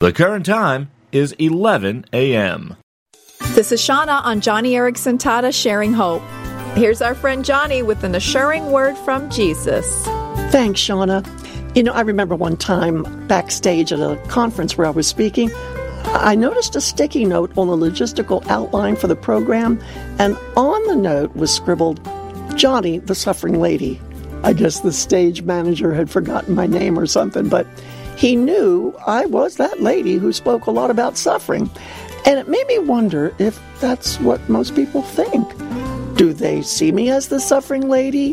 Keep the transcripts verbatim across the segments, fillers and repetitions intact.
The current time is eleven a.m. This is Shauna on Johnny Erickson Tata Sharing Hope. Here's our friend Johnny with an assuring word from Jesus. Thanks, Shauna. You know, I remember one time backstage at a conference where I was speaking, I noticed a sticky note on the logistical outline for the program, and on the note was scribbled, Johnny, the Suffering Lady. I guess the stage manager had forgotten my name or something, but he knew I was that lady who spoke a lot about suffering. And it made me wonder if that's what most people think. Do they see me as the suffering lady?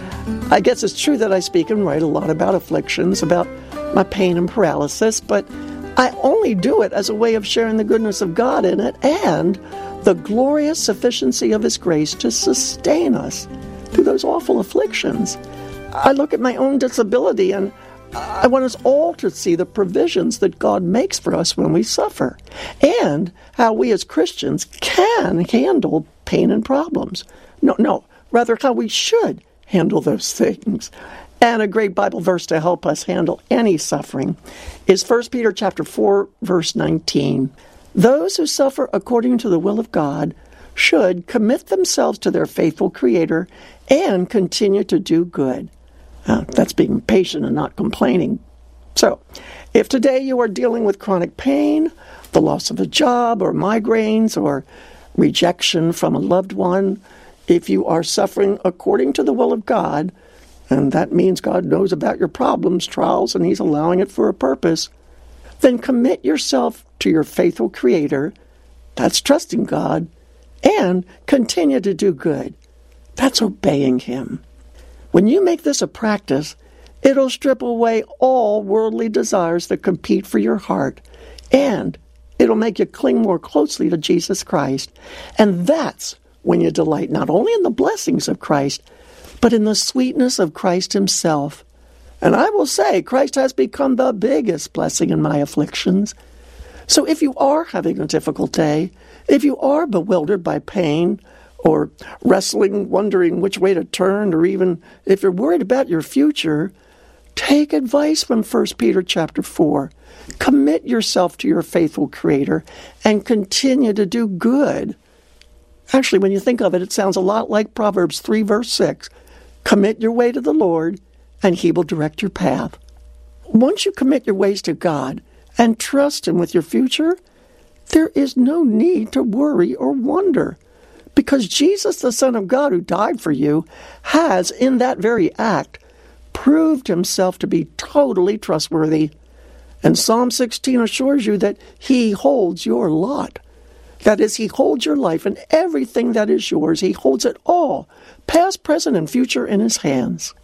I guess it's true that I speak and write a lot about afflictions, about my pain and paralysis, but I only do it as a way of sharing the goodness of God in it and the glorious sufficiency of His grace to sustain us through those awful afflictions. I look at my own disability and I want us all to see the provisions that God makes for us when we suffer and how we as Christians can handle pain and problems. No, no, rather how we should handle those things. And a great Bible verse to help us handle any suffering is First Peter chapter four, verse nineteen. Those who suffer according to the will of God should commit themselves to their faithful Creator and continue to do good. Uh, that's being patient and not complaining. So, if today you are dealing with chronic pain, the loss of a job, or migraines, or rejection from a loved one, if you are suffering according to the will of God, and that means God knows about your problems, trials, and He's allowing it for a purpose, then commit yourself to your faithful Creator. That's trusting God, and continue to do good. That's obeying Him. When you make this a practice, it'll strip away all worldly desires that compete for your heart, and it'll make you cling more closely to Jesus Christ. And that's when you delight not only in the blessings of Christ, but in the sweetness of Christ Himself. And I will say, Christ has become the biggest blessing in my afflictions. So if you are having a difficult day, if you are bewildered by pain, or wrestling, wondering which way to turn, or even if you're worried about your future, take advice from First Peter chapter four. Commit yourself to your faithful Creator and continue to do good. Actually, when you think of it, it sounds a lot like Proverbs three, verse six. Commit your way to the Lord, and He will direct your path. Once you commit your ways to God and trust Him with your future, there is no need to worry or wonder. Because Jesus, the Son of God who died for you, has, in that very act, proved Himself to be totally trustworthy. And Psalm sixteen assures you that He holds your lot. That is, He holds your life and everything that is yours. He holds it all, past, present, and future, in His hands.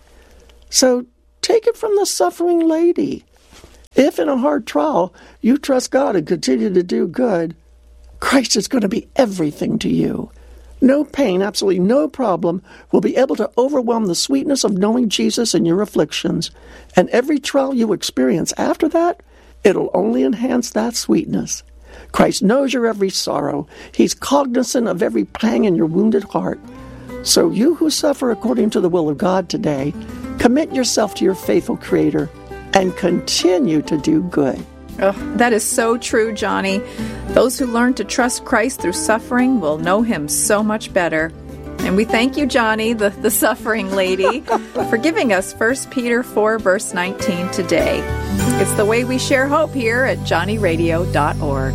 So take it from the suffering lady. If in a hard trial you trust God and continue to do good, Christ is going to be everything to you. No pain, absolutely no problem, will be able to overwhelm the sweetness of knowing Jesus in your afflictions. And every trial you experience after that, it'll only enhance that sweetness. Christ knows your every sorrow. He's cognizant of every pang in your wounded heart. So you who suffer according to the will of God today, commit yourself to your faithful Creator and continue to do good. Oh, that is so true, Johnny. Those who learn to trust Christ through suffering will know Him so much better. And we thank you, Johnny, the, the suffering lady, for giving us First Peter four, verse nineteen today. It's the way we share hope here at johnny radio dot org.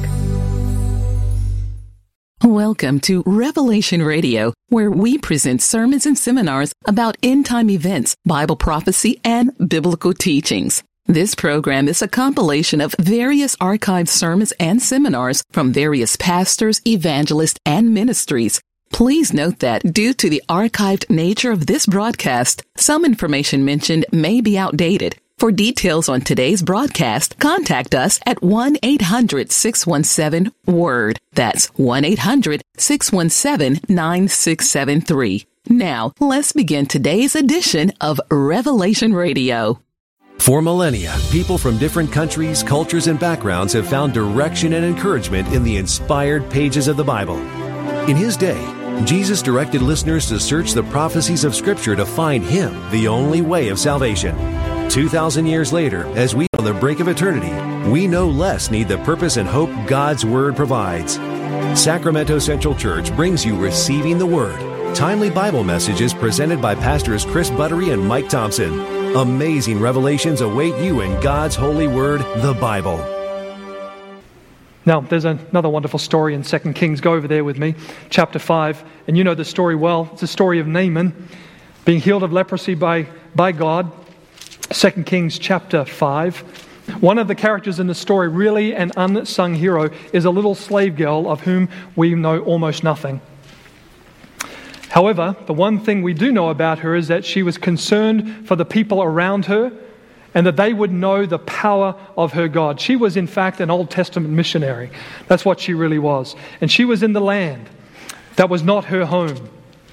Welcome to Revelation Radio, where we present sermons and seminars about end-time events, Bible prophecy, and biblical teachings. This program is a compilation of various archived sermons and seminars from various pastors, evangelists, and ministries. Please note that due to the archived nature of this broadcast, some information mentioned may be outdated. For details on today's broadcast, contact us at one eight hundred six one seven WORD. That's one eight hundred six one seven nine six seven three. Now, let's begin today's edition of Revelation Radio. For millennia, people from different countries, cultures, and backgrounds have found direction and encouragement in the inspired pages of the Bible. In His day, Jesus directed listeners to search the prophecies of Scripture to find Him, the only way of salvation. Two thousand years later, as we know on the brink of eternity, we no less need the purpose and hope God's Word provides. Sacramento Central Church brings you Receiving the Word, timely Bible messages presented by Pastors Chris Buttery and Mike Thompson. Amazing revelations await you in God's holy Word, the Bible. Now, there's another wonderful story in Second Kings. Go over there with me, chapter five. And you know the story well. It's the story of Naaman being healed of leprosy by, by God. Second Kings chapter five. One of the characters in the story, really an unsung hero, is a little slave girl of whom we know almost nothing. However, the one thing we do know about her is that she was concerned for the people around her and that they would know the power of her God. She was, in fact, an Old Testament missionary. That's what she really was. And she was in the land that was not her home.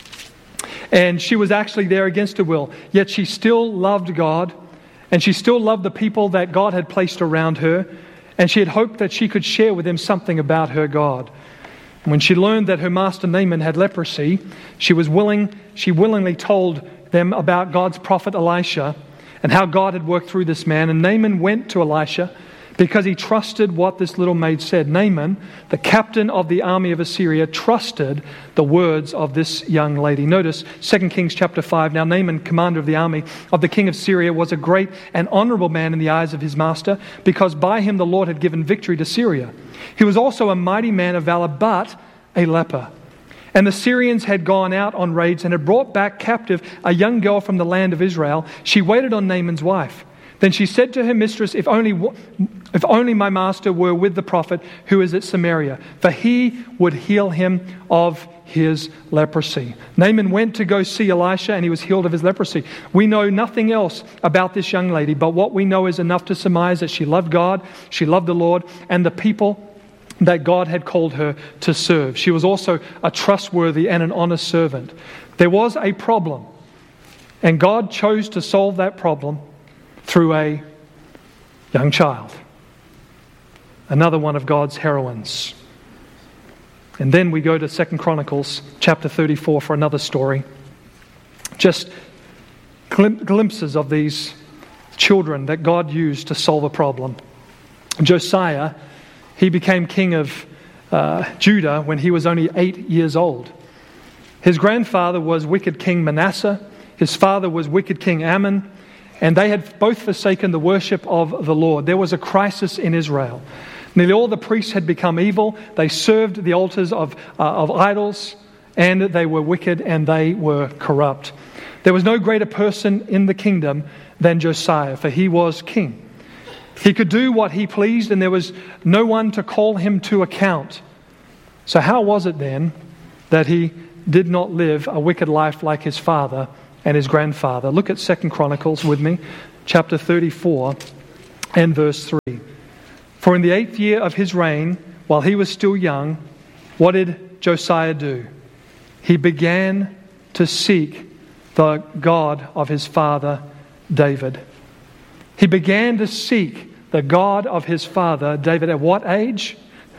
And she was actually there against her will. Yet she still loved God, and she still loved the people that God had placed around her, and she had hoped that she could share with them something about her God. When she learned that her master Naaman had leprosy, she was willing, she willingly told them about God's prophet Elisha and how God had worked through this man. And Naaman went to Elisha because he trusted what this little maid said. Naaman, the captain of the army of Assyria, trusted the words of this young lady. Notice Second Kings chapter five. Now Naaman, commander of the army of the king of Syria, was a great and honorable man in the eyes of his master, because by him the Lord had given victory to Syria. He was also a mighty man of valor, but a leper. And the Syrians had gone out on raids and had brought back captive a young girl from the land of Israel. She waited on Naaman's wife. Then she said to her mistress, if only, if only my master were with the prophet who is at Samaria, for he would heal him of his leprosy. Naaman went to go see Elisha, and he was healed of his leprosy. We know nothing else about this young lady, but what we know is enough to surmise that she loved God, she loved the Lord, and the people that God had called her to serve. She was also a trustworthy and an honest servant. There was a problem, and God chose to solve that problem through a young child. Another one of God's heroines. And then we go to Second Chronicles chapter thirty-four for another story. Just glim- glimpses of these children that God used to solve a problem. Josiah, he became king of uh, Judah when he was only eight years old. His grandfather was wicked King Manasseh. His father was wicked King Ammon. And they had both forsaken the worship of the Lord. There was a crisis in Israel. Nearly all the priests had become evil. They served the altars of, uh, of idols, and they were wicked and they were corrupt. There was no greater person in the kingdom than Josiah, for he was king. He could do what he pleased, and there was no one to call him to account. So how was it then that he did not live a wicked life like his father and his grandfather? Look at Second Chronicles with me, chapter thirty-four and verse three. For in the eighth year of his reign, while he was still young, what did Josiah do? He began to seek the God of his father David. He began to seek the God of his father David. At what age?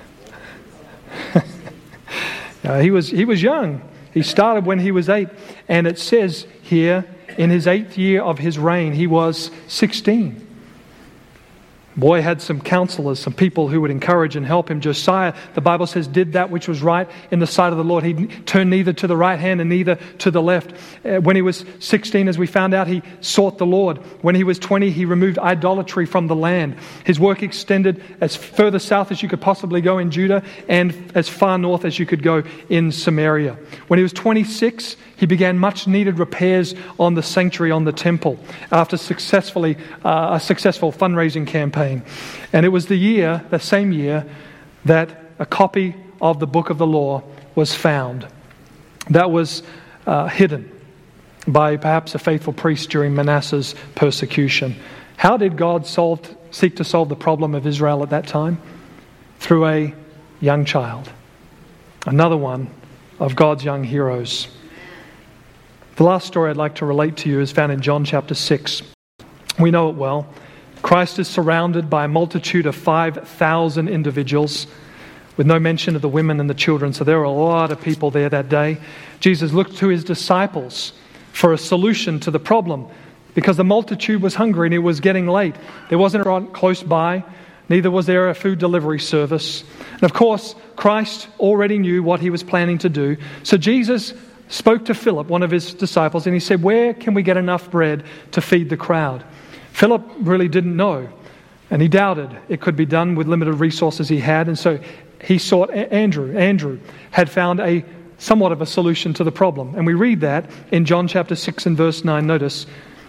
uh, he was he was young. He started when he was eight. And it says here, in his eighth year of his reign, he was sixteen. Boy had some counselors, some people who would encourage and help him. Josiah, the Bible says, did that which was right in the sight of the Lord. He turned neither to the right hand and neither to the left. Uh, when he was sixteen, as we found out, he sought the Lord. When he was twenty, he removed idolatry from the land. His work extended as further south as you could possibly go in Judah and as far north as you could go in Samaria. When he was twenty-six, he began much needed repairs on the sanctuary, on the temple, after successfully uh, a successful fundraising campaign. And it was the year, the same year, that a copy of the book of the law was found. That was uh, hidden by perhaps a faithful priest during Manasseh's persecution. How did God solve, seek to solve the problem of Israel at that time? Through a young child. Another one of God's young heroes. The last story I'd like to relate to you is found in John chapter six. We know it well. Christ is surrounded by a multitude of five thousand individuals, with no mention of the women and the children. So there were a lot of people there that day. Jesus looked to his disciples for a solution to the problem. because the multitude was hungry and it was getting late. There wasn't a restaurant close by, neither was there a food delivery service. And of course, Christ already knew what he was planning to do. So Jesus spoke to Philip, one of his disciples, and he said, where can we get enough bread to feed the crowd? Philip really didn't know, and he doubted it could be done with limited resources he had, and so he sought Andrew. Andrew had found a somewhat of a solution to the problem. And we read that in John chapter six and verse nine. Notice,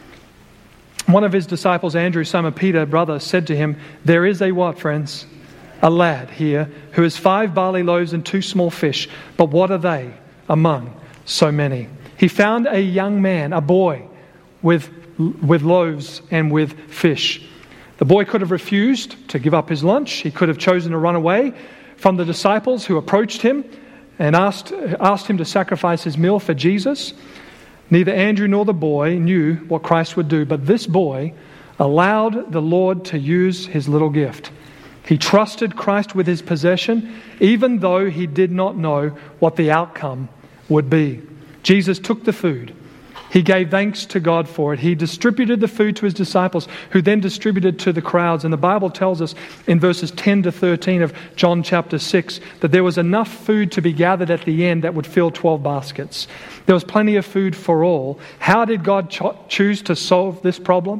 one of his disciples, Andrew, Simon Peter, brother, said to him, there is a what, friends? A lad here who has five barley loaves and two small fish. But what are they among so many? He found a young man, a boy, with, with loaves and with fish. The boy could have refused to give up his lunch. He could have chosen to run away from the disciples who approached him and asked, asked him to sacrifice his meal for Jesus. Neither Andrew nor the boy knew what Christ would do, but this boy allowed the Lord to use his little gift. He trusted Christ with his possession, even though he did not know what the outcome would be. Jesus took the food. He gave thanks to God for it. He distributed the food to his disciples, who then distributed to the crowds. And the Bible tells us in verses ten to thirteen of John chapter six that there was enough food to be gathered at the end that would fill twelve baskets. There was plenty of food for all. How did God cho- choose to solve this problem?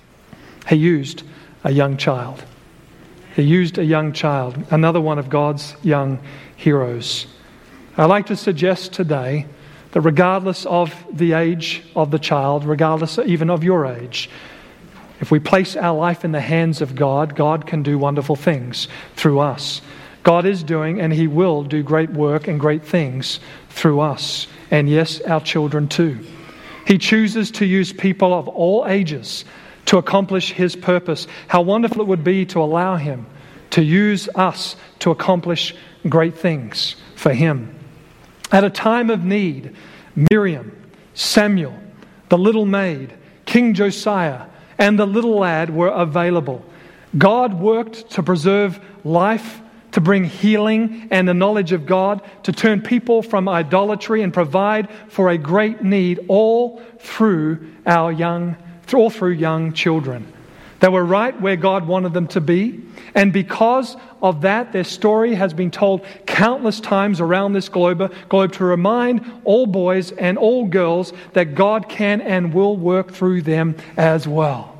He used a young child. He used a young child, another one of God's young heroes. I'd like to suggest today that regardless of the age of the child, regardless even of your age, if we place our life in the hands of God, God can do wonderful things through us. God is doing, and he will do great work and great things through us. And yes, our children too. He chooses to use people of all ages to accomplish his purpose. How wonderful it would be to allow him to use us to accomplish great things for him. At a time of need, Miriam, Samuel, the little maid, King Josiah, and the little lad were available. God worked to preserve life, to bring healing and the knowledge of God, to turn people from idolatry and provide for a great need, all through our young, all through young children. They were right where God wanted them to be. And because of that, their story has been told countless times around this globe, globe to remind all boys and all girls that God can and will work through them as well.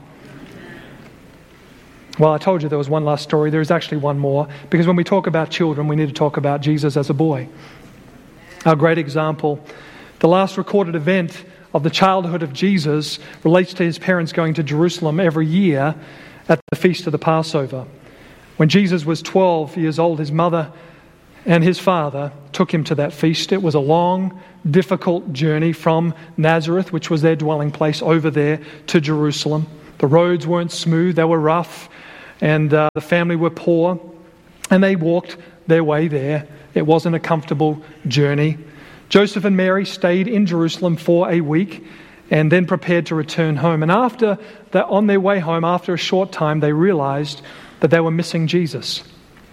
Well, I told you there was one last story. There is actually one more, because when we talk about children, we need to talk about Jesus as a boy. Our great example, the last recorded event of the childhood of Jesus relates to his parents going to Jerusalem every year at the feast of the Passover. When Jesus was twelve years old, his mother and his father took him to that feast. It was a long, difficult journey from Nazareth, which was their dwelling place, over there to Jerusalem. The roads weren't smooth, they were rough, and uh, the family were poor, and they walked their way there. It wasn't a comfortable journey. Joseph and Mary stayed in Jerusalem for a week and then prepared to return home. And after that, on their way home, after a short time, they realized that they were missing Jesus.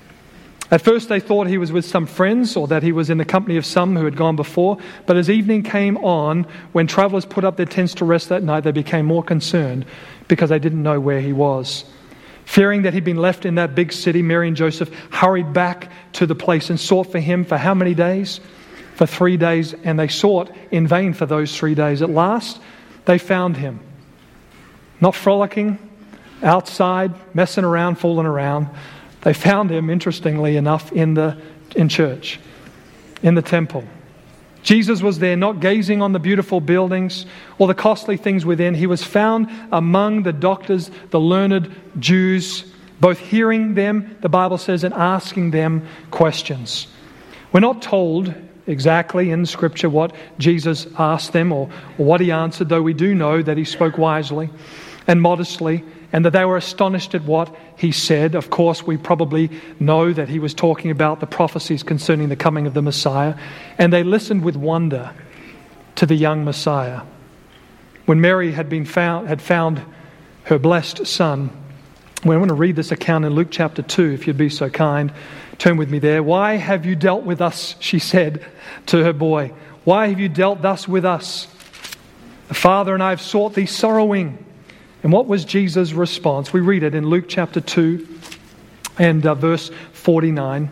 At first they thought he was with some friends, or that he was in the company of some who had gone before. But as evening came on, when travelers put up their tents to rest that night, they became more concerned because they didn't know where he was. Fearing that he'd been left in that big city, Mary and Joseph hurried back to the place and sought for him for how many days? For three days, and they sought in vain for those three days. At last, they found him. Not frolicking, outside, messing around, fooling around. They found him, interestingly enough, in the in church, in the temple. Jesus was there, not gazing on the beautiful buildings or the costly things within. He was found among the doctors, the learned Jews, both hearing them, the Bible says, and asking them questions. We're not told exactly in Scripture what Jesus asked them or, or what he answered, though we do know that he spoke wisely and modestly, and that they were astonished at what he said. Of course, we probably know that he was talking about the prophecies concerning the coming of the Messiah, and they listened with wonder to the young Messiah. When Mary had been found, had found her blessed son, we want to read this account in Luke chapter two, if you'd be so kind. Turn with me there. "Why have you dealt with us?" she said to her boy. "Why have you dealt thus with us? The Father and I have sought thee sorrowing. And what was Jesus' response? We read it in Luke chapter two and uh, verse forty-nine.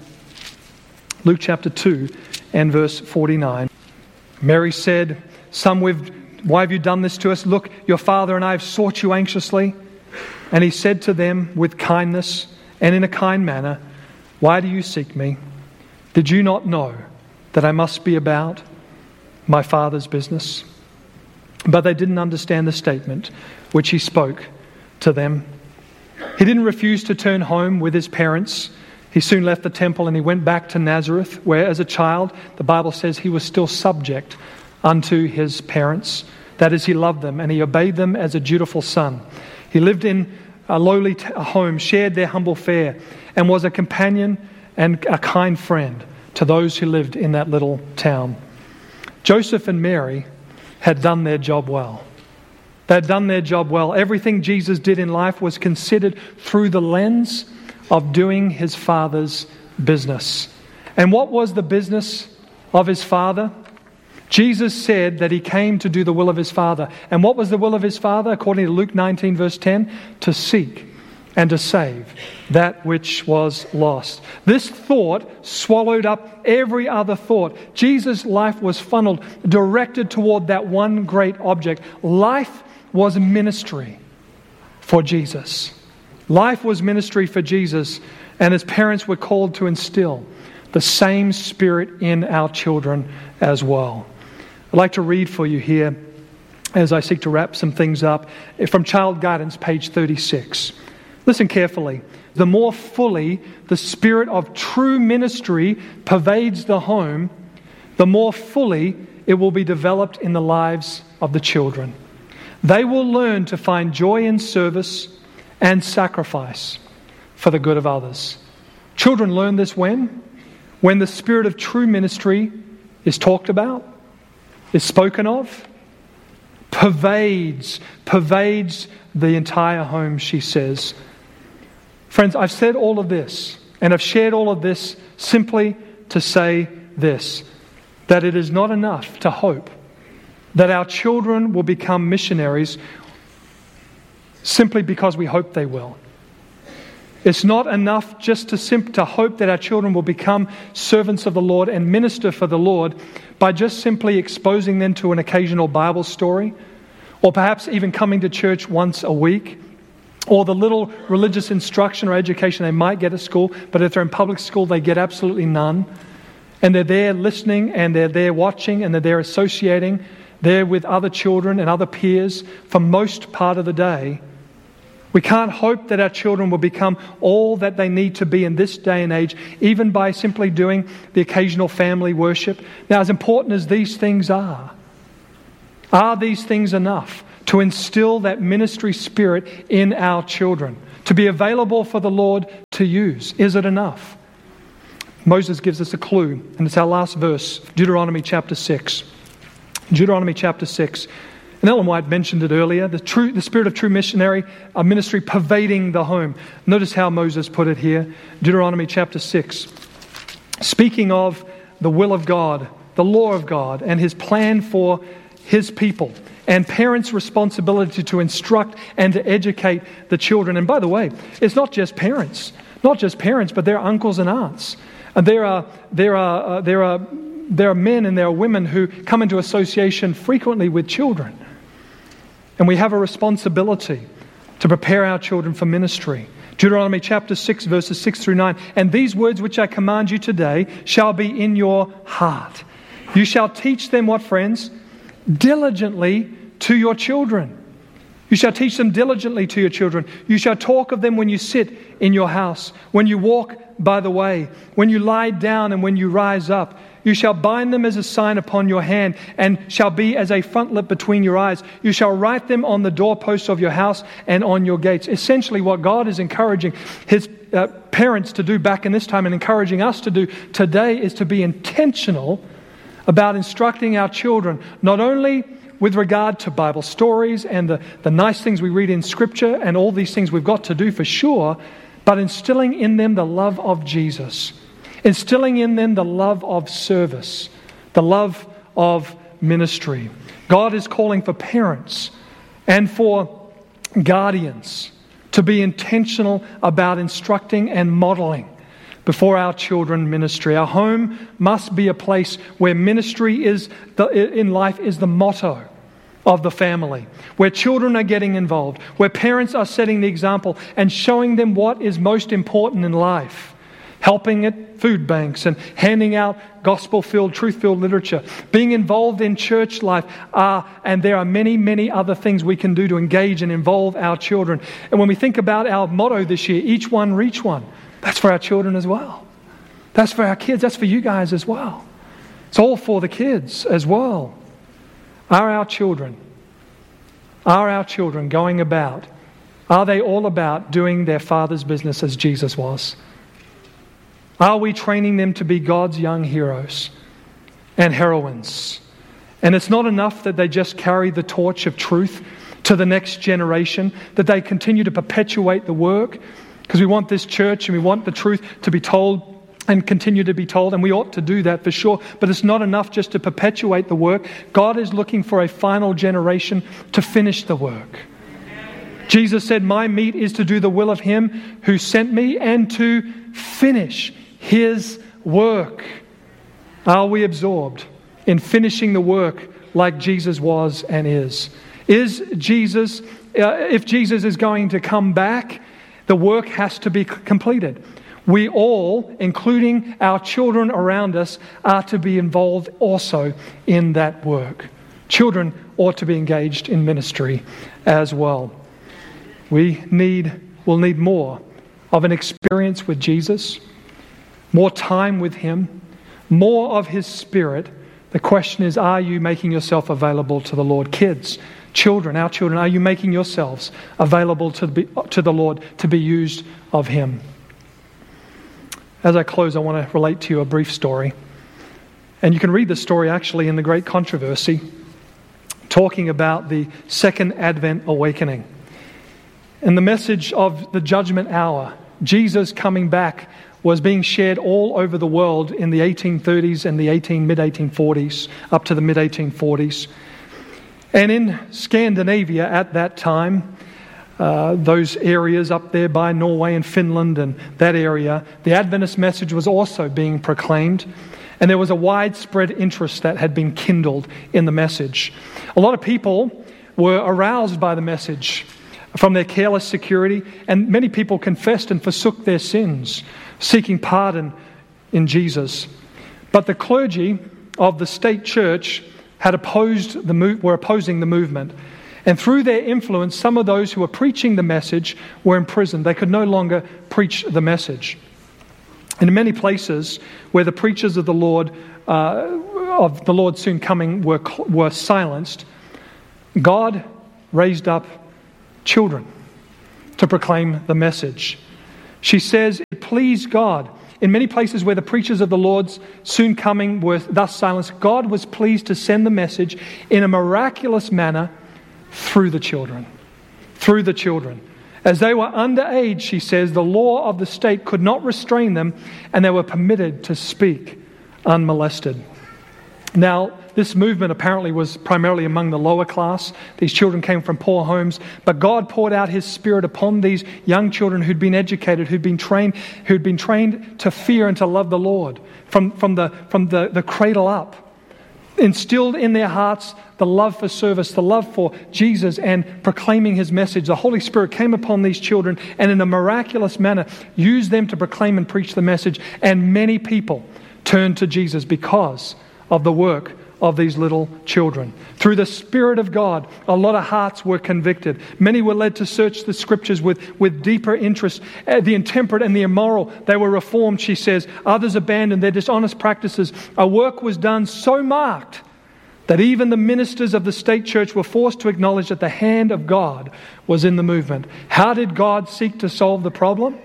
Luke chapter two and verse forty-nine. Mary said, Son, we've, why have you done this to us? Look, your father and I have sought you anxiously. And he said to them with kindness and in a kind manner, Why do you seek me? Did you not know that I must be about my Father's business? But they didn't understand the statement which he spoke to them. He didn't refuse to turn home with his parents. He soon left the temple and he went back to Nazareth, where as a child, the Bible says he was still subject unto his parents. That is, he loved them and he obeyed them as a dutiful son. He lived in a lowly t- home, shared their humble fare, and was a companion and a kind friend to those who lived in that little town. Joseph and Mary had done their job well. They had done their job well. Everything Jesus did in life was considered through the lens of doing his Father's business. And what was the business of his Father? Jesus said that he came to do the will of his Father. And what was the will of his Father? According to Luke nineteen verse ten, to seek and to save that which was lost. This thought swallowed up every other thought. Jesus' life was funneled, directed toward that one great object. Life was ministry for Jesus. Life was ministry for Jesus, and his parents were called to instill the same spirit in our children as well. I'd like to read for you here, as I seek to wrap some things up, from Child Guidance, page thirty-six. Listen carefully. The more fully the spirit of true ministry pervades the home, the more fully it will be developed in the lives of the children. They will learn to find joy in service and sacrifice for the good of others. Children learn this when? When the spirit of true ministry is talked about, is spoken of, pervades, pervades the entire home, she says. Friends, I've said all of this, and I've shared all of this simply to say this, that it is not enough to hope that our children will become missionaries simply because we hope they will. It's not enough just to sim- to hope that our children will become servants of the Lord and minister for the Lord by just simply exposing them to an occasional Bible story, or perhaps even coming to church once a week, or the little religious instruction or education they might get at school, but if they're in public school, they get absolutely none. And they're there listening, and they're there watching, and they're there associating, there with other children and other peers for most part of the day. We can't hope that our children will become all that they need to be in this day and age, even by simply doing the occasional family worship. Now, as important as these things are, are these things enough to instill that ministry spirit in our children, to be available for the Lord to use? Is it enough? Moses gives us a clue, and it's our last verse, Deuteronomy chapter six. Deuteronomy chapter six. And Ellen White mentioned it earlier, the true, the spirit of true missionary, a ministry pervading the home. Notice how Moses put it here, Deuteronomy chapter six. Speaking of the will of God, the law of God, and his plan for his people, and parents' responsibility to instruct and to educate the children. And by the way, it's not just parents, not just parents, but there are uncles and aunts. And there are there are uh, there are there are men and there are women who come into association frequently with children. And we have a responsibility to prepare our children for ministry. Deuteronomy chapter six, verses six through nine. And these words which I command you today shall be in your heart. You shall teach them what, friends? Diligently to your children. You shall teach them diligently to your children. You shall talk of them when you sit in your house, when you walk by the way, when you lie down and when you rise up. You shall bind them as a sign upon your hand, and shall be as a frontlet between your eyes. You shall write them on the doorposts of your house and on your gates. Essentially, what God is encouraging His uh, parents to do back in this time and encouraging us to do today is to be intentional about instructing our children, not only with regard to Bible stories and the, the nice things we read in Scripture and all these things we've got to do for sure, but instilling in them the love of Jesus. Instilling in them the love of service, the love of ministry. God is calling for parents and for guardians to be intentional about instructing and modeling before our children ministry. Our home must be a place where ministry is the, in life is the motto of the family, where children are getting involved, where parents are setting the example and showing them what is most important in life. Helping at food banks and handing out gospel-filled, truth-filled literature, being involved in church life, uh, and there are many, many other things we can do to engage and involve our children. And when we think about our motto this year, each one reach one, that's for our children as well. That's for our kids, that's for you guys as well. It's all for the kids as well. Are our children, are our children going about, are they all about doing their Father's business as Jesus was? Are we training them to be God's young heroes and heroines? And it's not enough that they just carry the torch of truth to the next generation, that they continue to perpetuate the work, because we want this church and we want the truth to be told and continue to be told, and we ought to do that for sure. But it's not enough just to perpetuate the work. God is looking for a final generation to finish the work. Jesus said, "My meat is to do the will of Him who sent me and to finish His work." Are we absorbed in finishing the work like Jesus was and is? Is Jesus, uh, if Jesus is going to come back, the work has to be c- completed. We all, including our children around us, are to be involved also in that work. Children ought to be engaged in ministry as well. We need, will need more of an experience with Jesus, more time with Him, more of His Spirit. The question is, are you making yourself available to the Lord? Kids, children, our children, are you making yourselves available to the, to the Lord to be used of Him? As I close, I want to relate to you a brief story. And you can read the story actually in The Great Controversy, talking about the Second Advent Awakening. And the message of the judgment hour, Jesus coming back, was being shared all over the world in the eighteen thirties and the eighteen, mid eighteen forties, up to the mid eighteen forties. And in Scandinavia at that time, uh, those areas up there by Norway and Finland and that area, the Adventist message was also being proclaimed. And there was a widespread interest that had been kindled in the message. A lot of people were aroused by the message from their careless security, and many people confessed and forsook their sins, seeking pardon in Jesus. But the clergy of the state church had opposed the move, were opposing the movement. And through their influence, some of those who were preaching the message were imprisoned. They could no longer preach the message. In many places where the preachers of the Lord, uh, of the Lord soon coming, were were silenced, God raised up children to proclaim the message. She says, it pleased God. In many places where the preachers of the Lord's soon coming were thus silenced, God was pleased to send the message in a miraculous manner through the children. Through the children. As they were underage, she says, the law of the state could not restrain them, and they were permitted to speak unmolested. Now, this movement apparently was primarily among the lower class. These children came from poor homes, but God poured out His Spirit upon these young children who'd been educated, who'd been trained, who'd been trained to fear and to love the Lord from, from the from the, the cradle up. Instilled in their hearts the love for service, the love for Jesus and proclaiming His message. The Holy Spirit came upon these children and in a miraculous manner used them to proclaim and preach the message. And many people turned to Jesus because of the work of these little children. Through the Spirit of God, a lot of hearts were convicted. Many were led to search the Scriptures with, with deeper interest. Uh, the intemperate and the immoral, they were reformed, she says. Others abandoned their dishonest practices. A work was done so marked that even the ministers of the state church were forced to acknowledge that the hand of God was in the movement. How did God seek to solve the problem?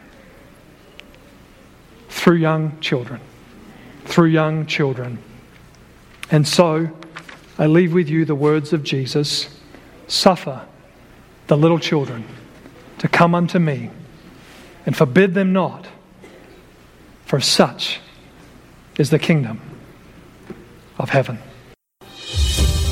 Through young children. Through young children. And so, I leave with you the words of Jesus, suffer the little children to come unto me, and forbid them not, for such is the kingdom of heaven.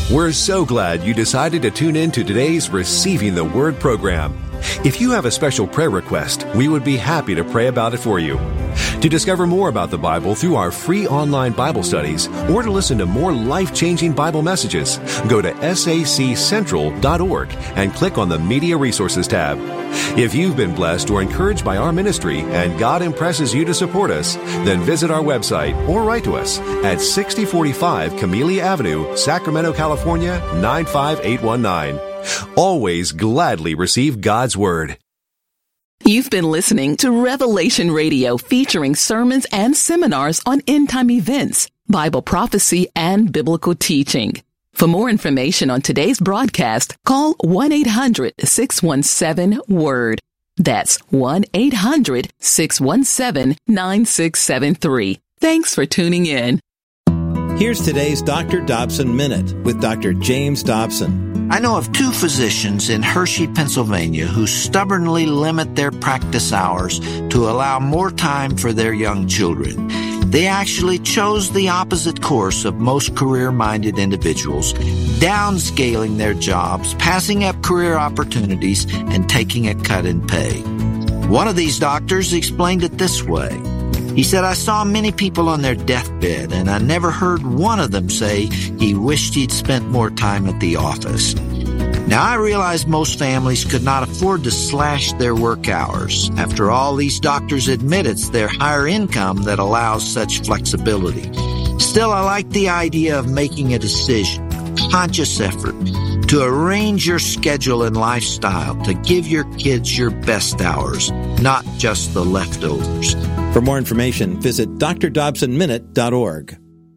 We're so glad you decided to tune in to today's Receiving the Word program. If you have a special prayer request, we would be happy to pray about it for you. To discover more about the Bible through our free online Bible studies or to listen to more life-changing Bible messages, go to S A C central dot org and click on the Media Resources tab. If you've been blessed or encouraged by our ministry and God impresses you to support us, then visit our website or write to us at sixty forty-five Camellia Avenue, Sacramento, California, nine five eight one nine. Always gladly receive God's Word. You've been listening to Revelation Radio, featuring sermons and seminars on end-time events, Bible prophecy, and biblical teaching. For more information on today's broadcast, call one eight hundred six one seven word. That's one eight hundred six one seven nine six seven three. Thanks for tuning in. Here's today's Doctor Dobson Minute with Doctor James Dobson. I know of two physicians in Hershey, Pennsylvania, who stubbornly limit their practice hours to allow more time for their young children. They actually chose the opposite course of most career-minded individuals, downscaling their jobs, passing up career opportunities, and taking a cut in pay. One of these doctors explained it this way. He said, I saw many people on their deathbed, and I never heard one of them say he wished he'd spent more time at the office. Now, I realize most families could not afford to slash their work hours. After all, these doctors admit it's their higher income that allows such flexibility. Still, I like the idea of making a decision, a conscious effort, to arrange your schedule and lifestyle to give your kids your best hours, not just the leftovers. For more information, visit D R Dobson Minute dot org.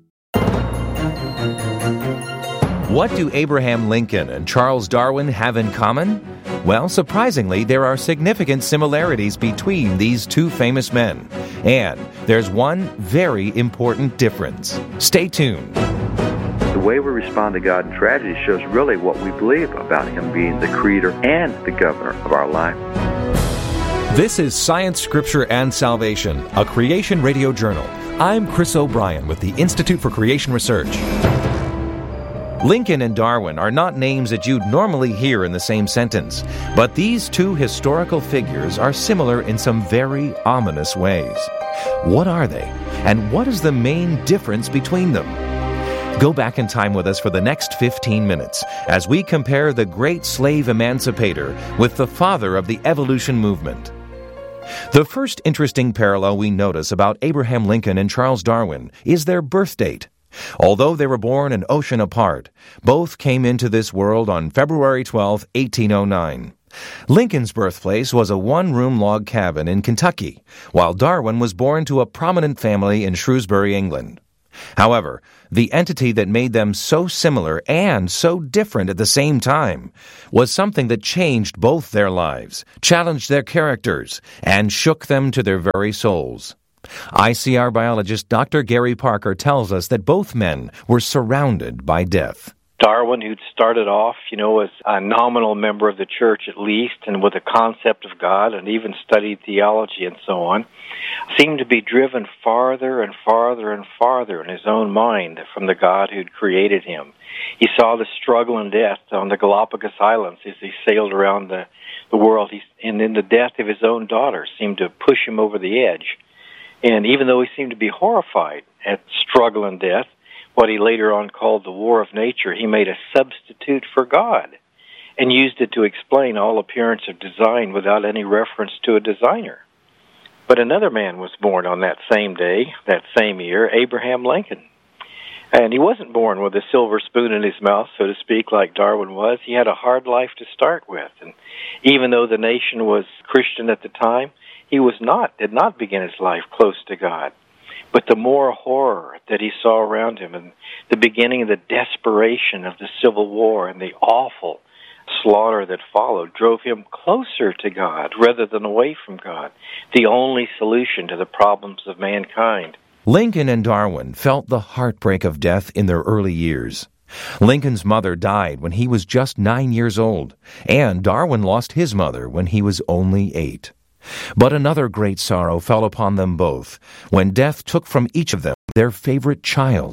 What do Abraham Lincoln and Charles Darwin have in common? Well, surprisingly, there are significant similarities between these two famous men. And there's one very important difference. Stay tuned. The way we respond to God in tragedy shows really what we believe about Him being the creator and the governor of our life. This is Science, Scripture, and Salvation, a Creation Radio Journal. I'm Chris O'Brien with the Institute for Creation Research. Lincoln and Darwin are not names that you'd normally hear in the same sentence, but these two historical figures are similar in some very ominous ways. What are they, and what is the main difference between them? Go back in time with us for the next fifteen minutes as we compare the great slave emancipator with the father of the evolution movement. The first interesting parallel we notice about Abraham Lincoln and Charles Darwin is their birth date. Although they were born an ocean apart, both came into this world on February twelfth, eighteen oh nine. Lincoln's birthplace was a one-room log cabin in Kentucky, while Darwin was born to a prominent family in Shrewsbury, England. However, the entity that made them so similar and so different at the same time was something that changed both their lives, challenged their characters, and shook them to their very souls. I C R biologist Doctor Gary Parker tells us that both men were surrounded by death. Darwin, who'd started off, you know, as a nominal member of the church at least, and with a concept of God, and even studied theology and so on, seemed to be driven farther and farther and farther in his own mind from the God who'd created him. He saw the struggle and death on the Galapagos Islands as he sailed around the, the world, he, and then the death of his own daughter seemed to push him over the edge. And even though he seemed to be horrified at struggle and death, what he later on called the war of nature, he made a substitute for God and used it to explain all appearance of design without any reference to a designer. But another man was born on that same day, that same year, Abraham Lincoln. And he wasn't born with a silver spoon in his mouth, so to speak, like Darwin was. He had a hard life to start with. And even though the nation was Christian at the time, he was not, did not begin his life close to God. But the more horror that he saw around him and the beginning of the desperation of the Civil War and the awful slaughter that followed drove him closer to God rather than away from God, the only solution to the problems of mankind. Lincoln and Darwin felt the heartbreak of death in their early years. Lincoln's mother died when he was just nine years old, and Darwin lost his mother when he was only eight. But another great sorrow fell upon them both when death took from each of them their favorite child.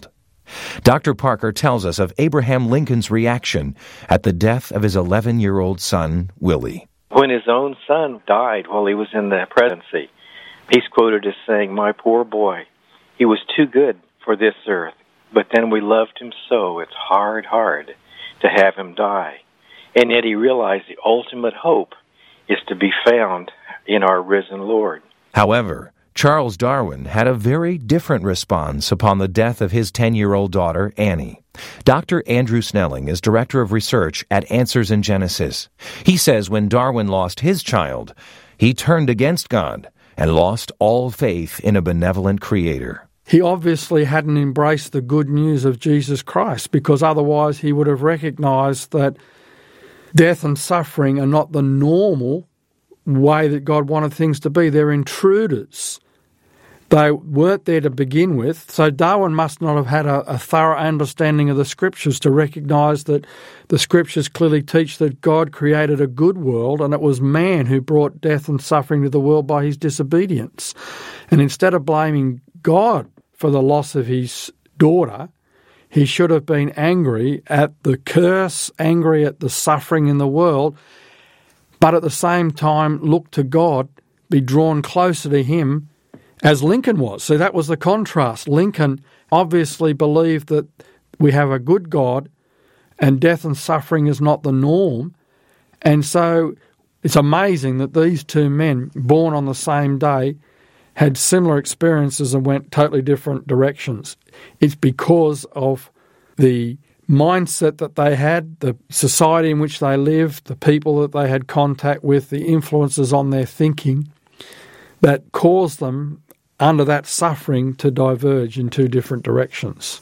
Doctor Parker tells us of Abraham Lincoln's reaction at the death of his eleven-year-old son, Willie. When his own son died while he was in the presidency, he's quoted as saying, "My poor boy, he was too good for this earth, but then we loved him so, it's hard, hard to have him die." And yet he realized the ultimate hope is to be found in our risen Lord. However, Charles Darwin had a very different response upon the death of his ten-year-old daughter, Annie. Doctor Andrew Snelling is Director of Research at Answers in Genesis. He says when Darwin lost his child, he turned against God and lost all faith in a benevolent Creator. He obviously hadn't embraced the good news of Jesus Christ, because otherwise he would have recognized that death and suffering are not the normal way that God wanted things to be. They're intruders. They weren't there to begin with, so Darwin must not have had a, a thorough understanding of the Scriptures to recognise that the Scriptures clearly teach that God created a good world and it was man who brought death and suffering to the world by his disobedience. And instead of blaming God for the loss of his daughter, he should have been angry at the curse, angry at the suffering in the world, but at the same time look to God, be drawn closer to him, as Lincoln was. So that was the contrast. Lincoln obviously believed that we have a good God and death and suffering is not the norm. And so it's amazing that these two men, born on the same day, had similar experiences and went totally different directions. It's because of the mindset that they had, the society in which they lived, the people that they had contact with, the influences on their thinking that caused them under that suffering to diverge in two different directions.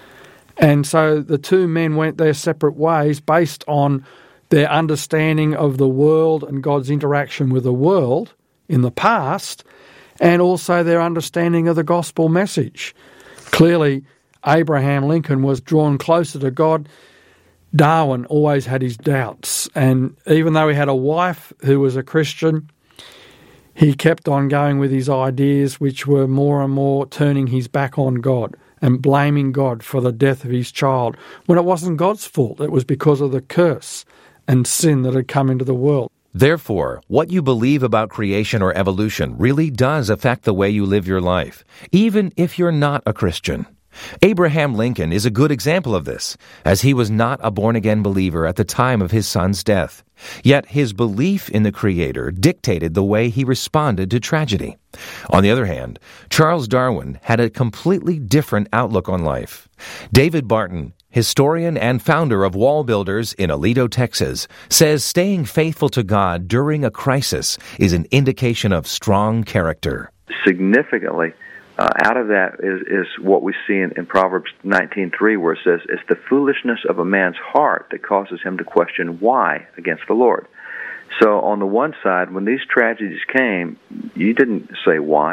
And so the two men went their separate ways based on their understanding of the world and God's interaction with the world in the past, and also their understanding of the gospel message. Clearly, Abraham Lincoln was drawn closer to God. Darwin always had his doubts, and even though he had a wife who was a Christian, he kept on going with his ideas, which were more and more turning his back on God and blaming God for the death of his child, when it wasn't God's fault. It was because of the curse and sin that had come into the world. Therefore, what you believe about creation or evolution really does affect the way you live your life, even if you're not a Christian. Abraham Lincoln is a good example of this, as he was not a born-again believer at the time of his son's death. Yet his belief in the Creator dictated the way he responded to tragedy. On the other hand, Charles Darwin had a completely different outlook on life. David Barton, historian and founder of Wall Builders in Aledo, Texas, says staying faithful to God during a crisis is an indication of strong character. Significantly, Uh, out of that is, is what we see in, in Proverbs nineteen three, where it says, "It's the foolishness of a man's heart that causes him to question why against the Lord." So on the one side, when these tragedies came, you didn't say why.